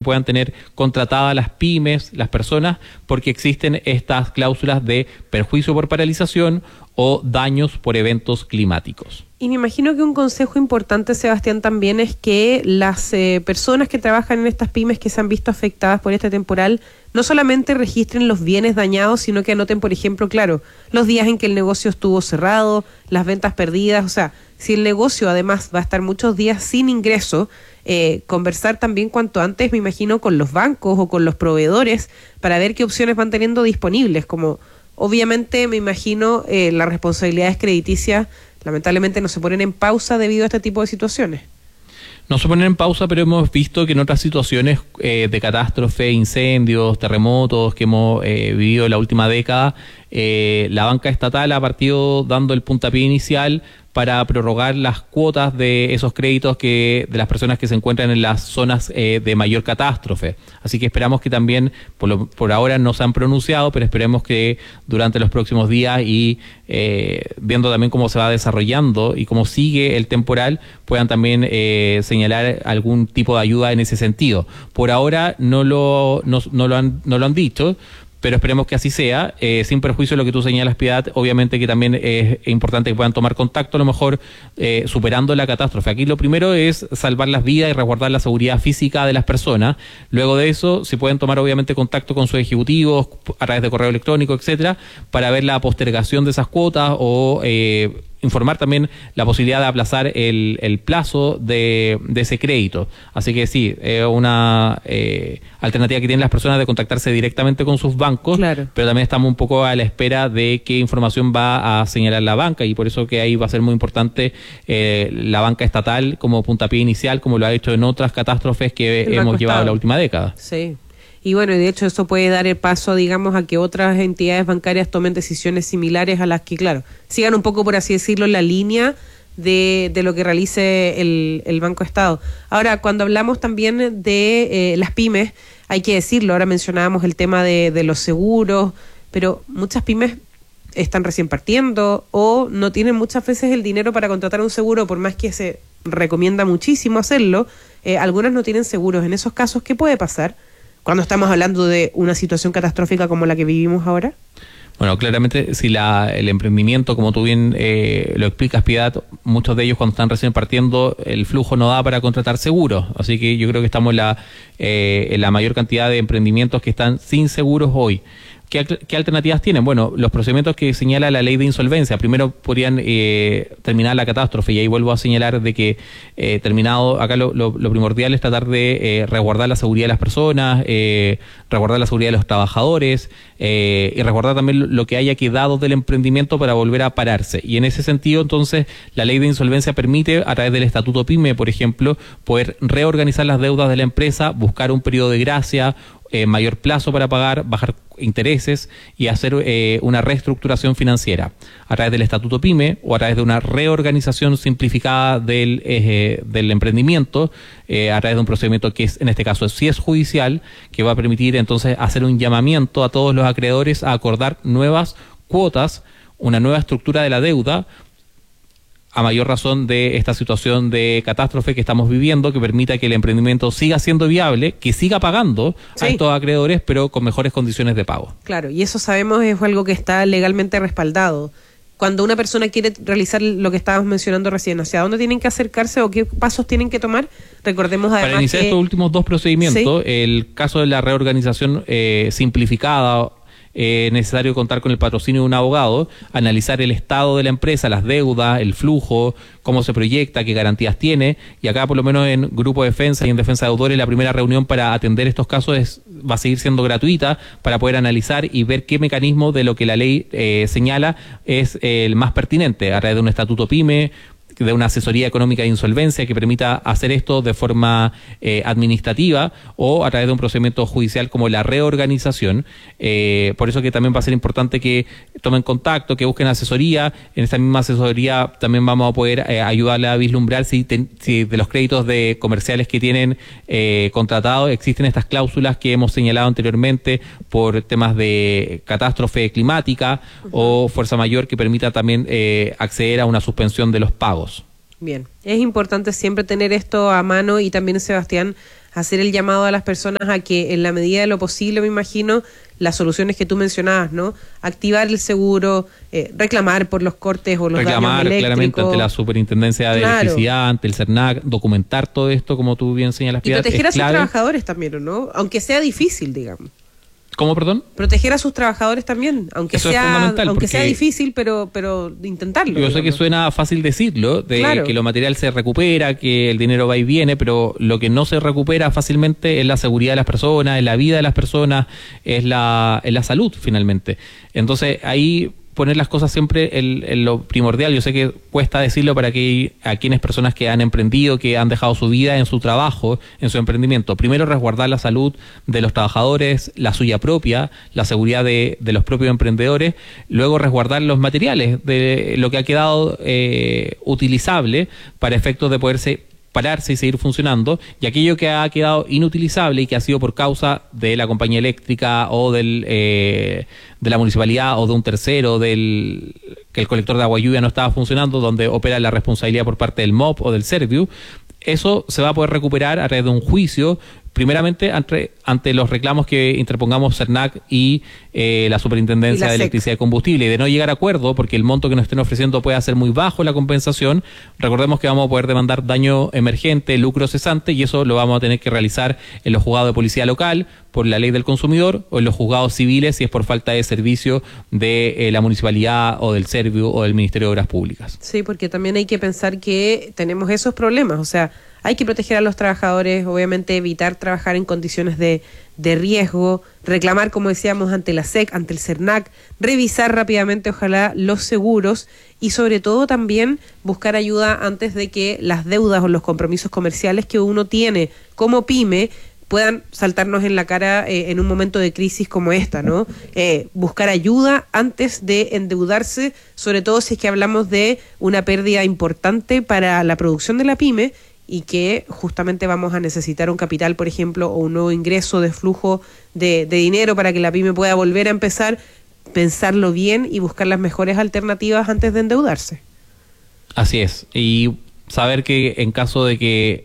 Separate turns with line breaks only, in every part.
puedan tener contratadas las pymes, las personas, porque existen estas cláusulas de perjuicio por paralización o daños por eventos climáticos.
Y me imagino que un consejo importante, Sebastián, también es que las personas que trabajan en estas pymes que se han visto afectadas por este temporal no solamente registren los bienes dañados, sino que anoten, por ejemplo, claro, los días en que el negocio estuvo cerrado, las ventas perdidas. O sea, si el negocio además va a estar muchos días sin ingreso, conversar también cuanto antes, me imagino, con los bancos o con los proveedores para ver qué opciones van teniendo disponibles. Como obviamente me imagino las responsabilidades crediticias lamentablemente no se ponen en pausa debido a este tipo de situaciones.
No se ponen en pausa, pero hemos visto que en otras situaciones de catástrofe, incendios, terremotos que hemos vivido en la última década, la banca estatal ha partido dando el puntapié inicial para prorrogar las cuotas de esos créditos de las personas que se encuentran en las zonas de mayor catástrofe. Así que esperamos que también, por ahora no se han pronunciado, pero esperemos que durante los próximos días y viendo también cómo se va desarrollando y cómo sigue el temporal, puedan también señalar algún tipo de ayuda en ese sentido. Por ahora no lo han dicho, pero esperemos que así sea, sin perjuicio de lo que tú señalas, Piedad. Obviamente que también es importante que puedan tomar contacto, a lo mejor superando la catástrofe. Aquí lo primero es salvar las vidas y resguardar la seguridad física de las personas. Luego de eso, se pueden tomar obviamente contacto con sus ejecutivos a través de correo electrónico, etcétera, para ver la postergación de esas cuotas o informar también la posibilidad de aplazar el plazo de ese crédito. Así que sí, es una alternativa que tienen las personas de contactarse directamente con sus bancos,
claro.
Pero también estamos un poco a la espera de qué información va a señalar la banca, y por eso que ahí va a ser muy importante la banca estatal como puntapié inicial, como lo ha hecho en otras catástrofes que hemos llevado en la última década.
Sí. Y bueno, y de hecho eso puede dar el paso, digamos, a que otras entidades bancarias tomen decisiones similares a las que, claro, sigan un poco, por así decirlo, la línea de lo que realice el Banco Estado. Ahora, cuando hablamos también de las pymes, hay que decirlo, ahora mencionábamos el tema de los seguros, pero muchas pymes están recién partiendo o no tienen muchas veces el dinero para contratar un seguro, por más que se recomienda muchísimo hacerlo, algunas no tienen seguros. En esos casos, ¿qué puede pasar cuando estamos hablando de una situación catastrófica como la que vivimos ahora?
Bueno, claramente si el emprendimiento, como tú bien lo explicas, Piedad, muchos de ellos cuando están recién partiendo, el flujo no da para contratar seguros. Así que yo creo que estamos en la mayor cantidad de emprendimientos que están sin seguros hoy. ¿Qué alternativas tienen? Bueno, los procedimientos que señala la ley de insolvencia. Primero podrían terminar la catástrofe, y ahí vuelvo a señalar de que terminado, acá lo primordial es tratar de resguardar la seguridad de las personas, resguardar la seguridad de los trabajadores y resguardar también lo que haya quedado del emprendimiento para volver a pararse. Y en ese sentido, entonces, la ley de insolvencia permite, a través del Estatuto PYME, por ejemplo, poder reorganizar las deudas de la empresa, buscar un periodo de gracia, mayor plazo para pagar, bajar intereses y hacer una reestructuración financiera a través del Estatuto PYME o a través de una reorganización simplificada del emprendimiento, a través de un procedimiento que en este caso sí es judicial, que va a permitir entonces hacer un llamamiento a todos los acreedores a acordar nuevas cuotas, una nueva estructura de la deuda, a mayor razón de esta situación de catástrofe que estamos viviendo, que permita que el emprendimiento siga siendo viable, que siga pagando a estos acreedores, pero con mejores condiciones de pago.
Claro, y eso sabemos es algo que está legalmente respaldado. Cuando una persona quiere realizar lo que estábamos mencionando recién, ¿hacia dónde tienen que acercarse o qué pasos tienen que tomar? Recordemos además
para iniciar estos últimos dos procedimientos, el caso de la reorganización simplificada, necesario contar con el patrocinio de un abogado, analizar el estado de la empresa, las deudas, el flujo, cómo se proyecta, qué garantías tiene, y acá por lo menos en Grupo Defensa y en Defensa de Deudores la primera reunión para atender estos casos va a seguir siendo gratuita para poder analizar y ver qué mecanismo de lo que la ley señala es el más pertinente, a través de un estatuto PYME, de una asesoría económica de insolvencia que permita hacer esto de forma administrativa, o a través de un procedimiento judicial como la reorganización. Por eso que también va a ser importante que tomen contacto, que busquen asesoría. En esta misma asesoría también vamos a poder ayudarle a vislumbrar si de los créditos de comerciales que tienen contratados existen estas cláusulas que hemos señalado anteriormente por temas de catástrofe climática o fuerza mayor, que permita también acceder a una suspensión de los pagos.
Bien, es importante siempre tener esto a mano, y también, Sebastián, hacer el llamado a las personas a que en la medida de lo posible, me imagino, las soluciones que tú mencionabas, ¿no? Activar el seguro, reclamar por los cortes o los daños eléctricos.
Claramente ante la Superintendencia de Electricidad, ante el CERNAC, documentar todo esto, como tú bien señalas,
Piedad. Y proteger a sus trabajadores también, ¿o no? Aunque sea difícil, digamos.
¿Cómo, perdón?
Proteger a sus trabajadores también, aunque sea difícil, pero intentarlo.
Yo sé que suena fácil decirlo, que lo material se recupera, que el dinero va y viene, pero lo que no se recupera fácilmente es la seguridad de las personas, es la vida de las personas, es la salud, finalmente. Entonces, ahí poner las cosas siempre en lo primordial. Yo sé que cuesta decirlo para que a quienes personas que han emprendido, que han dejado su vida en su trabajo, en su emprendimiento. Primero, resguardar la salud de los trabajadores, la suya propia, la seguridad de los propios emprendedores. Luego, resguardar los materiales de lo que ha quedado utilizable para efectos de poderse pararse y seguir funcionando, y aquello que ha quedado inutilizable y que ha sido por causa de la compañía eléctrica o de la municipalidad o de un tercero, que el colector de agua lluvia no estaba funcionando, donde opera la responsabilidad por parte del MOP o del Serviu, eso se va a poder recuperar a través de un juicio, primeramente ante los reclamos que interpongamos CERNAC y la Superintendencia de Electricidad y Combustible, y de no llegar a acuerdo, porque el monto que nos estén ofreciendo puede ser muy bajo la compensación. Recordemos que vamos a poder demandar daño emergente, lucro cesante, y eso lo vamos a tener que realizar en los juzgados de policía local por la ley del consumidor, o en los juzgados civiles si es por falta de servicio de la municipalidad o del Serviu o del Ministerio de Obras Públicas.
Sí, porque también hay que pensar que tenemos esos problemas, o sea, hay que proteger a los trabajadores, obviamente evitar trabajar en condiciones de riesgo, reclamar, como decíamos, ante la SEC, ante el CERNAC, revisar rápidamente, ojalá, los seguros y sobre todo también buscar ayuda antes de que las deudas o los compromisos comerciales que uno tiene como pyme puedan saltarnos en la cara en un momento de crisis como esta, ¿no? Buscar ayuda antes de endeudarse, sobre todo si es que hablamos de una pérdida importante para la producción de la pyme, y que justamente vamos a necesitar un capital, por ejemplo, o un nuevo ingreso de flujo de dinero para que la pyme pueda volver a empezar, pensarlo bien y buscar las mejores alternativas antes de endeudarse.
Así es, y saber que en caso de que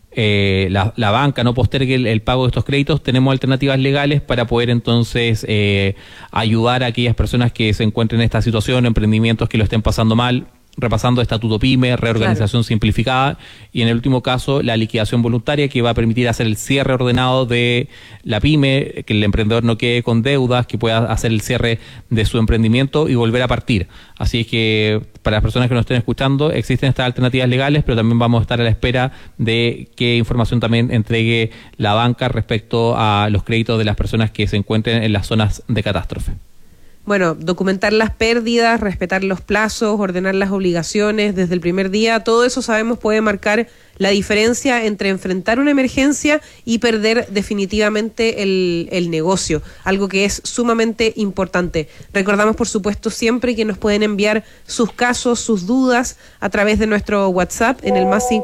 la banca no postergue el pago de estos créditos, tenemos alternativas legales para poder entonces ayudar a aquellas personas que se encuentren en esta situación, emprendimientos que lo estén pasando mal, repasando estatuto PYME, reorganización simplificada, y en el último caso la liquidación voluntaria, que va a permitir hacer el cierre ordenado de la PYME, que el emprendedor no quede con deudas, que pueda hacer el cierre de su emprendimiento y volver a partir. Así es que para las personas que nos estén escuchando, existen estas alternativas legales, pero también vamos a estar a la espera de qué información también entregue la banca respecto a los créditos de las personas que se encuentren en las zonas de catástrofe.
Bueno, documentar las pérdidas, respetar los plazos, ordenar las obligaciones desde el primer día, todo eso sabemos puede marcar la diferencia entre enfrentar una emergencia y perder definitivamente el negocio, algo que es sumamente importante. Recordamos, por supuesto, siempre que nos pueden enviar sus casos, sus dudas a través de nuestro WhatsApp en el más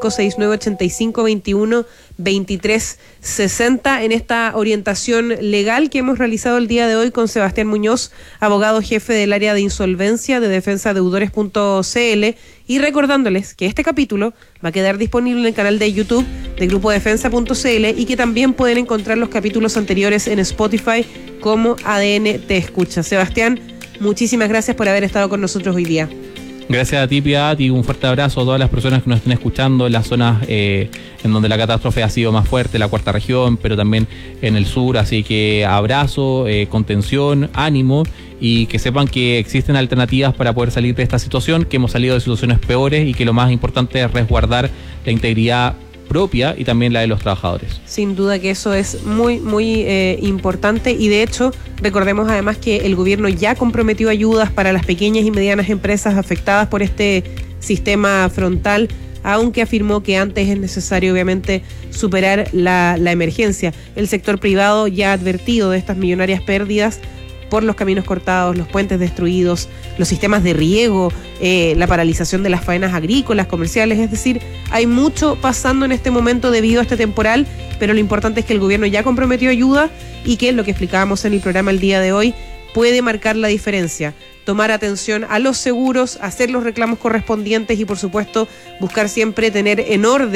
569-8521-2360 en esta orientación legal que hemos realizado el día de hoy con Sebastián Muñoz, abogado jefe del área de insolvencia de defensadeudores.cl, y recordándoles que este capítulo va a quedar disponible en el canal de YouTube de grupodefensa.cl y que también pueden encontrar los capítulos anteriores en Spotify como ADN Te Escucha. Sebastián, muchísimas gracias por haber estado con nosotros hoy día.
Gracias a ti, Piedad, y un fuerte abrazo a todas las personas que nos estén escuchando en las zonas en donde la catástrofe ha sido más fuerte, la cuarta región, pero también en el sur. Así que abrazo, contención, ánimo, y que sepan que existen alternativas para poder salir de esta situación, que hemos salido de situaciones peores y que lo más importante es resguardar la integridad propia y también la de los trabajadores.
Sin duda que eso es muy, muy importante, y de hecho recordemos además que el gobierno ya comprometió ayudas para las pequeñas y medianas empresas afectadas por este sistema frontal, aunque afirmó que antes es necesario obviamente superar la emergencia. El sector privado ya ha advertido de estas millonarias pérdidas por los caminos cortados, los puentes destruidos, los sistemas de riego, la paralización de las faenas agrícolas, comerciales. Es decir, hay mucho pasando en este momento debido a este temporal, pero lo importante es que el gobierno ya comprometió ayuda y que lo que explicábamos en el programa el día de hoy puede marcar la diferencia. Tomar atención a los seguros, hacer los reclamos correspondientes y, por supuesto, buscar siempre tener en orden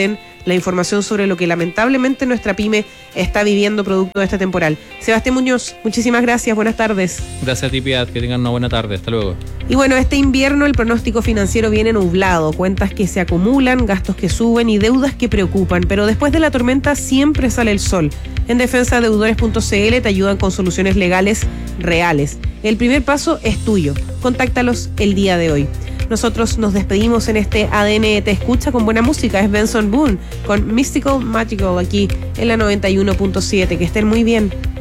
la información sobre lo que lamentablemente nuestra pyme está viviendo producto de este temporal. Sebastián Muñoz, muchísimas gracias, buenas tardes.
Gracias a ti, Piedad, que tengan una buena tarde, hasta luego.
Y bueno, este invierno el pronóstico financiero viene nublado, cuentas que se acumulan, gastos que suben y deudas que preocupan, pero después de la tormenta siempre sale el sol. En defensadeudores.cl te ayudan con soluciones legales reales. El primer paso es tuyo, contáctalos el día de hoy. Nosotros nos despedimos en este ADN Te Escucha con buena música, es Benson Boone con Mystical Magical aquí en la 91.7, que estén muy bien.